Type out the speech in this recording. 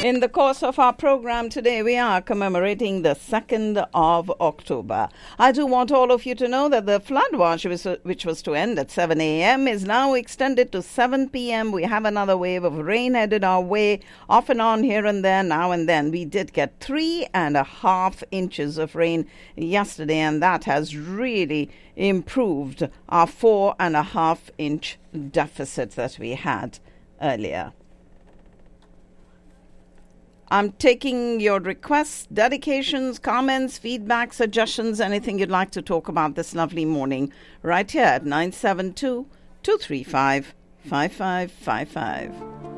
In the course of our program today, we are commemorating the 2nd of October. I do want all of you to know that the flood watch, which was to end at 7 a.m., is now extended to 7 p.m. We have another wave of rain headed our way, off and on here and there, now and then. We did get 3.5 inches of rain yesterday, and that has really improved our 4.5-inch deficit that we had earlier. I'm taking your requests, dedications, comments, feedback, suggestions, anything you'd like to talk about this lovely morning, right here at 972-235-5555.